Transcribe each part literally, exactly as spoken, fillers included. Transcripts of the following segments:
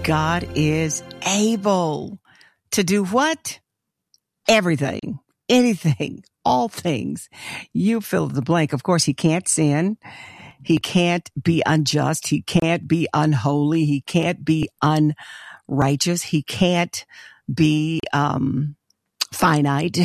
God is able to do what? Everything, anything, all things. You fill the blank. Of course, he can't sin. He can't be unjust. He can't be unholy. He can't be unrighteous. He can't be um, finite.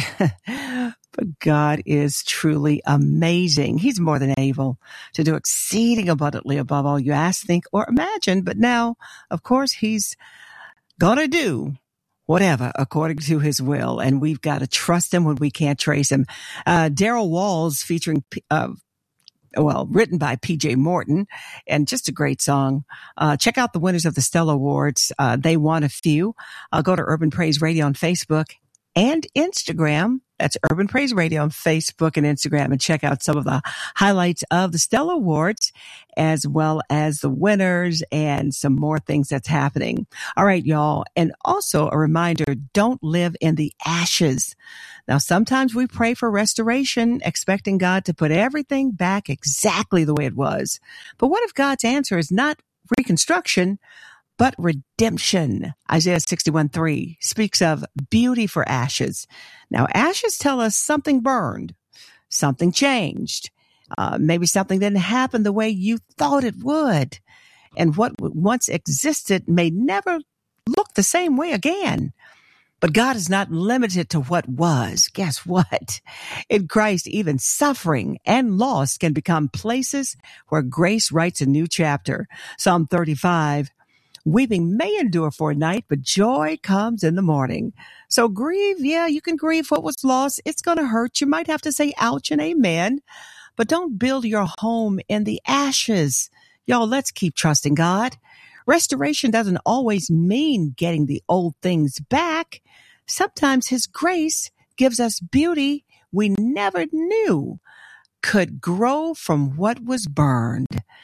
But God is truly amazing. He's more than able to do exceeding abundantly above all you ask, think, or imagine. But now, of course, he's going to do whatever according to his will. And we've got to trust him when we can't trace him. Uh, Daryl Walls featuring, uh, well, written by P J Morton, and just a great song. Uh, check out the winners of the Stella Awards. Uh, they won a few. Uh, go to Urban Praise Radio on Facebook and Instagram. That's Urban Praise Radio on Facebook and Instagram, and check out some of the highlights of the Stella Awards, as well as the winners and some more things that's happening. All right, y'all. And also a reminder, don't live in the ashes. Now, sometimes we pray for restoration, expecting God to put everything back exactly the way it was. But what if God's answer is not reconstruction, but redemption? Isaiah sixty-one three speaks of beauty for ashes. Now, ashes tell us something burned, something changed. Uh, maybe something didn't happen the way you thought it would. And what once existed may never look the same way again. But God is not limited to what was. Guess what? In Christ, even suffering and loss can become places where grace writes a new chapter. Psalm thirty-five. Weeping may endure for a night, but joy comes in the morning. So grieve, yeah, you can grieve what was lost. It's going to hurt. You might have to say ouch and amen, but don't build your home in the ashes. Y'all, let's keep trusting God. Restoration doesn't always mean getting the old things back. Sometimes his grace gives us beauty we never knew could grow from what was burned.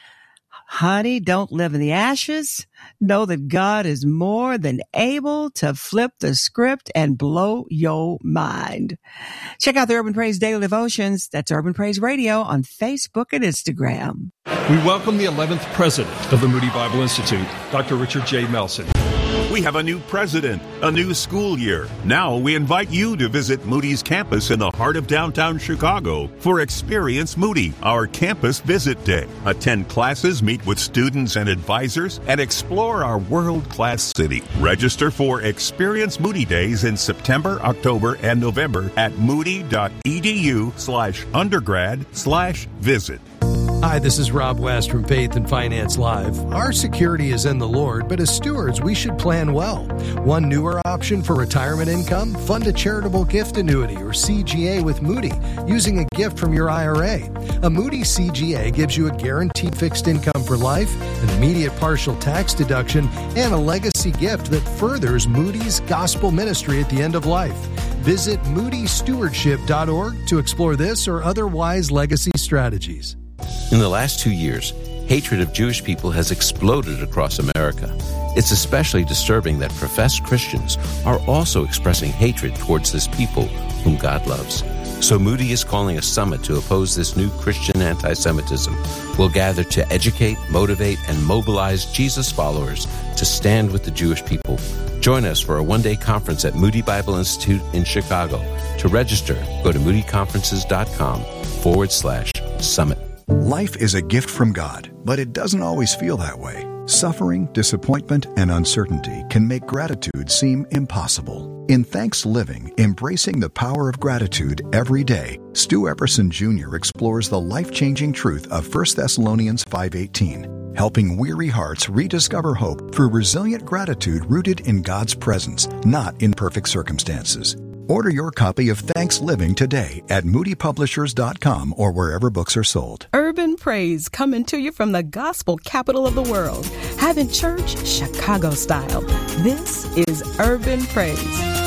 Honey, don't live in the ashes. Know that God is more than able to flip the script and blow your mind. Check out the Urban Praise Daily Devotions. That's Urban Praise Radio on Facebook and Instagram. We welcome the eleventh president of the Moody Bible Institute, Doctor Richard J. Melson. We have a new president, a new school year. Now we invite you to visit Moody's campus in the heart of downtown Chicago for Experience Moody, our campus visit day. Attend classes, meet with students and advisors, and explore our world-class city. Register for Experience Moody Days in September, October, and November at moody.edu slash undergrad slash visit. Hi, this is Rob West from Faith and Finance Live. Our security is in the Lord, but as stewards, we should plan well. One newer option for retirement income: fund a charitable gift annuity, or C G A, with Moody using a gift from your I R A. A Moody C G A gives you a guaranteed fixed income for life, an immediate partial tax deduction, and a legacy gift that furthers Moody's gospel ministry at the end of life. Visit moody stewardship dot org to explore this or other wise legacy strategies. In the last two years, hatred of Jewish people has exploded across America. It's especially disturbing that professed Christians are also expressing hatred towards this people whom God loves. So Moody is calling a summit to oppose this new Christian anti-Semitism. We'll gather to educate, motivate, and mobilize Jesus followers to stand with the Jewish people. Join us for a one-day conference at Moody Bible Institute in Chicago. To register, go to moodyconferences.com forward slash summit. Life is a gift from God, but it doesn't always feel that way. Suffering, disappointment, and uncertainty can make gratitude seem impossible. In Thanks Living, Embracing the Power of Gratitude Every Day, Stu Epperson Junior explores the life-changing truth of First Thessalonians five eighteen, helping weary hearts rediscover hope through resilient gratitude rooted in God's presence, not in perfect circumstances. Order your copy of Thanks Living today at moody publishers dot com or wherever books are sold. Urban Praise coming to you from the gospel capital of the world. Having church Chicago style. This is Urban Praise.